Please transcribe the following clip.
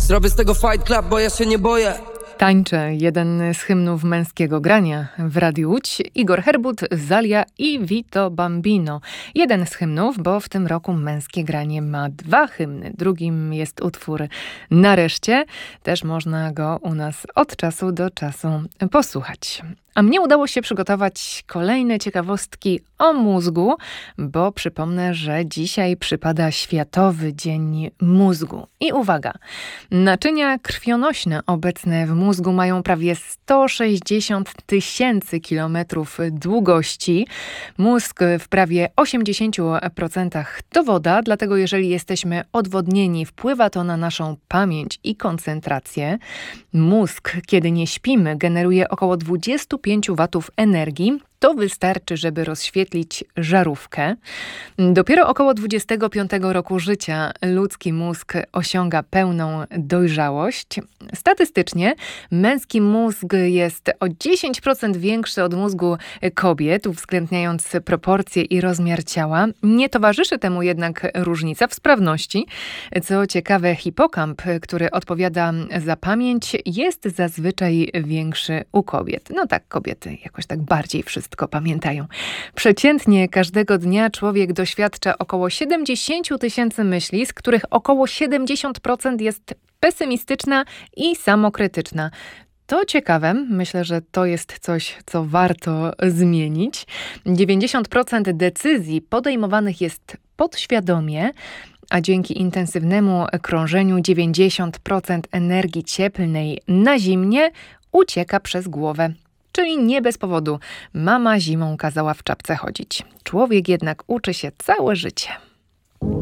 Zrobię z tego fight club, bo ja się nie boję. Tańczę, jeden z hymnów męskiego grania w Radiu Łódź. Igor Herbut, Zalia i Vito Bambino. Jeden z hymnów, bo w tym roku męskie granie ma 2 hymny. Drugim jest utwór Nareszcie. Też można go u nas od czasu do czasu posłuchać. A mnie udało się przygotować kolejne ciekawostki o mózgu, bo przypomnę, że dzisiaj przypada Światowy Dzień Mózgu. I uwaga, naczynia krwionośne obecne w mózgu mają prawie 160 000 kilometrów długości. Mózg w prawie 80% to woda, dlatego jeżeli jesteśmy odwodnieni, wpływa to na naszą pamięć i koncentrację. Mózg, kiedy nie śpimy, generuje około 25 watów energii. To wystarczy, żeby rozświetlić żarówkę. Dopiero około 25 roku życia ludzki mózg osiąga pełną dojrzałość. Statystycznie męski mózg jest o 10% większy od mózgu kobiet, uwzględniając proporcje i rozmiar ciała. Nie towarzyszy temu jednak różnica w sprawności. Co ciekawe, hipokamp, który odpowiada za pamięć, jest zazwyczaj większy u kobiet. No tak, kobiety jakoś tak bardziej wszystko pamiętają. Przeciętnie każdego dnia człowiek doświadcza około 70 000 myśli, z których około 70% jest pesymistyczna i samokrytyczna. To ciekawe, myślę, że to jest coś, co warto zmienić. 90% decyzji podejmowanych jest podświadomie, a dzięki intensywnemu krążeniu 90% energii cieplnej na zimnie ucieka przez głowę. Czyli nie bez powodu mama zimą kazała w czapce chodzić. Człowiek jednak uczy się całe życie.